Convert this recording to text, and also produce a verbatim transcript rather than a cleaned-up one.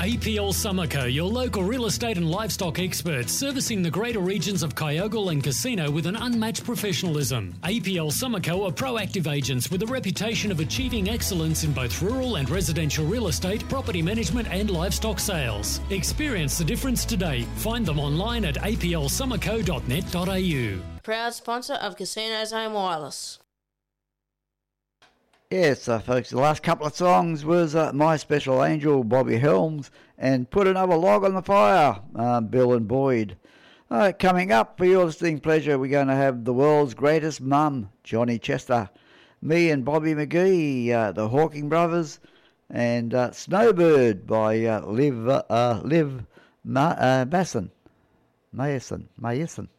A P L Summerco, your local real estate and livestock experts, servicing the greater regions of Kyogle and Casino with an unmatched professionalism. A P L Summerco are proactive agents with a reputation of achieving excellence in both rural and residential real estate, property management and livestock sales. Experience the difference today. Find them online at a p l summerco dot net dot a u. Proud sponsor of Casino Zone Wireless. Yes, uh, folks, the last couple of songs was uh, My Special Angel, Bobby Helms, and Put Another Log on the Fire, uh, Bill and Boyd. Uh, coming up for your listening pleasure, we're going to have The World's Greatest Mum, Johnny Chester, me and Bobby McGee, uh, the Hawking Brothers, and uh, Snowbird by uh, Liv, uh, Liv Ma- uh, Masson. Mason, Mason.